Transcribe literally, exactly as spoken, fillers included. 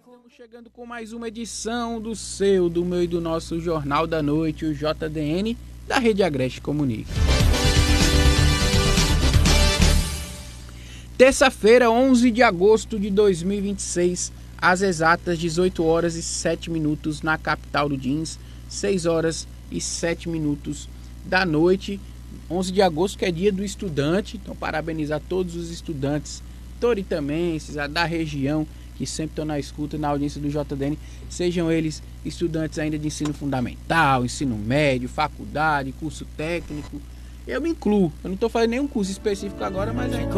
Estamos chegando com mais uma edição do seu, do meu e do nosso Jornal da Noite, o J D N, da Rede Agreste Comunica. Terça-feira, onze de agosto de dois mil e vinte e seis, às exatas dezoito horas e sete minutos na capital do Jeans, seis horas e sete minutos da noite, onze de agosto, que é dia do estudante. Então, parabenizar todos os estudantes toritamenses, da região, que sempre estão na escuta, na audiência do J D N, sejam eles estudantes ainda de ensino fundamental, ensino médio, faculdade, curso técnico. Eu me incluo, eu não estou fazendo nenhum curso específico agora, mas ainda